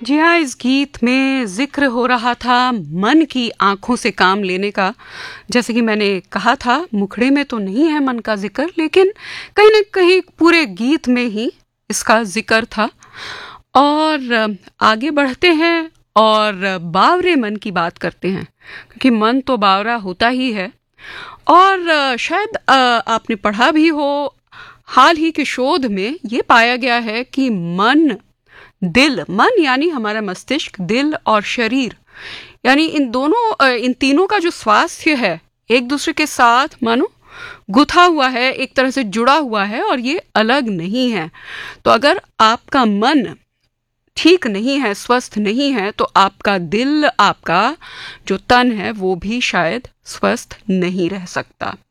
जी हाँ, इस गीत में ज़िक्र हो रहा था मन की आँखों से काम लेने का। जैसे कि मैंने कहा था, मुखड़े में तो नहीं है मन का ज़िक्र, लेकिन कहीं न कहीं पूरे गीत में ही इसका ज़िक्र था। और आगे बढ़ते हैं और बावरे मन की बात करते हैं, क्योंकि मन तो बावरा होता ही है। और शायद आपने पढ़ा भी हो, हाल ही के शोध में ये पाया गया है कि मन यानी हमारा मस्तिष्क, दिल और शरीर, यानी इन तीनों का जो स्वास्थ्य है एक दूसरे के साथ मानो गुथा हुआ है, एक तरह से जुड़ा हुआ है और ये अलग नहीं है। तो अगर आपका मन ठीक नहीं है, स्वस्थ नहीं है, तो आपका दिल, आपका जो तन है वो भी शायद स्वस्थ नहीं रह सकता।